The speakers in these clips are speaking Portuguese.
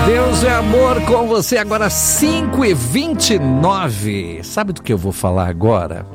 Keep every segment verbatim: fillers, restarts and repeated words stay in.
Deus é amor com você, agora cinco e vinte e nove. Sabe do que eu vou falar agora?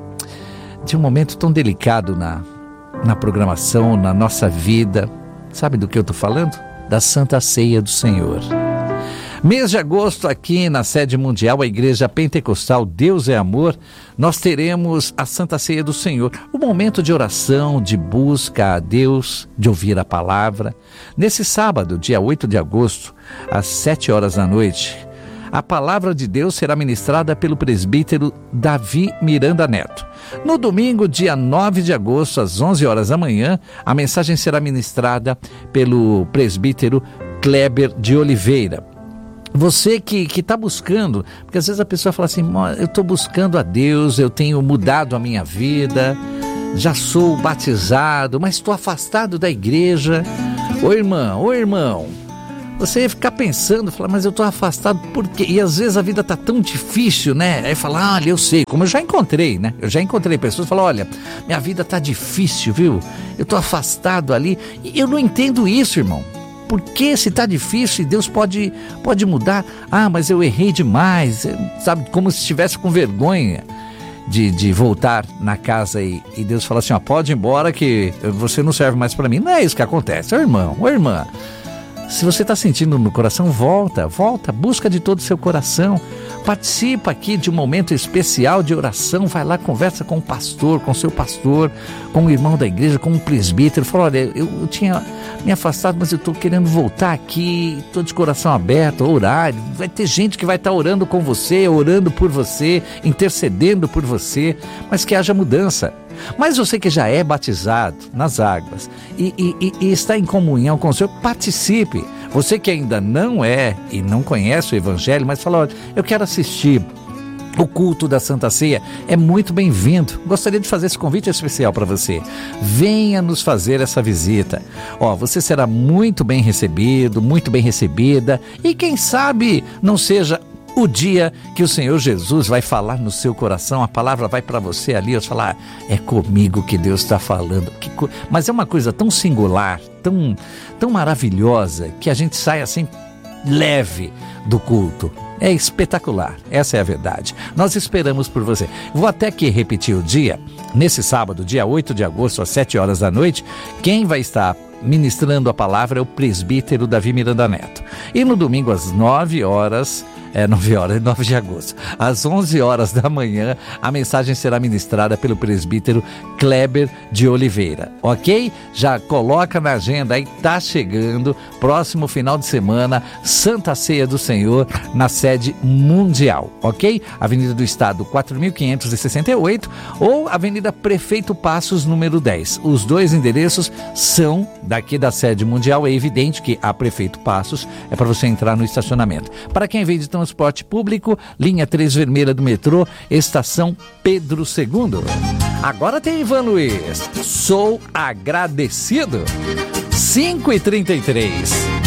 De um momento tão delicado na, na programação, na nossa vida. Sabe do que eu tô falando? Da Santa Ceia do Senhor. Mês de agosto, aqui na sede mundial, a Igreja Pentecostal Deus é Amor, nós teremos a Santa Ceia do Senhor, um momento de oração, de busca a Deus, de ouvir a palavra. Nesse sábado, dia oito de agosto, às sete horas da noite, a palavra de Deus será ministrada pelo presbítero Davi Miranda Neto. No domingo, dia nove de agosto, às onze horas da manhã, a mensagem será ministrada pelo presbítero Kleber de Oliveira. Você que está buscando, porque às vezes a pessoa fala assim, eu estou buscando a Deus, eu tenho mudado a minha vida, já sou batizado, mas estou afastado da igreja. Ô irmão, ô irmão, você ia ficar pensando, falar, mas eu estou afastado por quê? E às vezes a vida está tão difícil, né? Aí fala, olha, eu sei, como eu já encontrei, né? Eu já encontrei pessoas que falam, olha, minha vida está difícil, viu? Eu estou afastado ali. E eu não entendo isso, irmão. Porque se está difícil e Deus pode, pode mudar, ah, mas eu errei demais, sabe, como se estivesse com vergonha de, de voltar na casa e, e Deus fala assim, ó, pode ir embora que você não serve mais para mim. Não é isso que acontece, ô irmão, ô irmã, se você está sentindo no coração, volta, volta, busca de todo o seu coração, participa aqui de um momento especial de oração, vai lá, conversa com o pastor, com o seu pastor, com o irmão da igreja, com o presbítero, fala, olha, eu, eu tinha me afastado, mas eu estou querendo voltar aqui, estou de coração aberto, orar, vai ter gente que vai estar orando com você, orando por você, intercedendo por você, mas que haja mudança. Mas você que já é batizado nas águas e, e, e está em comunhão com o Senhor, participe. Você que ainda não é e não conhece o Evangelho, mas fala, olha, eu quero assistir o culto da Santa Ceia, é muito bem-vindo. Gostaria de fazer esse convite especial para você. Venha nos fazer essa visita. Ó, você será muito bem recebido, muito bem recebida e quem sabe não seja o dia que o Senhor Jesus vai falar no seu coração, a palavra vai para você ali, eu falar, ah, é comigo que Deus está falando. Que co... Mas é uma coisa tão singular, tão, tão maravilhosa, que a gente sai assim leve do culto. É espetacular, essa é a verdade. Nós esperamos por você. Vou até aqui repetir o dia. Nesse sábado, dia oito de agosto, às sete horas da noite, quem vai estar ministrando a palavra é o presbítero Davi Miranda Neto. E no domingo, às nove horas... É nove horas, nove de agosto. Às onze horas da manhã, a mensagem será ministrada pelo presbítero Kleber de Oliveira, ok? Já coloca na agenda aí, tá chegando, próximo final de semana, Santa Ceia do Senhor, na sede mundial, ok? Avenida do Estado quatro mil quinhentos e sessenta e oito ou Avenida Prefeito Passos, número dez. Os dois endereços são daqui da sede mundial, é evidente que a Prefeito Passos é para você entrar no estacionamento. Para quem vem de transporte público, linha três vermelha do metrô, estação Pedro segundo. Agora tem Ivan Luiz, Sou Agradecido. cinco e trinta e três.